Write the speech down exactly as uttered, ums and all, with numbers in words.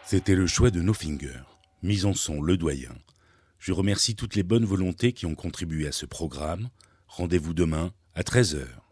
C'était le choix de No Finger, mise en son Le Doyen. Je remercie toutes les bonnes volontés qui ont contribué à ce programme. Rendez-vous demain à treize heures.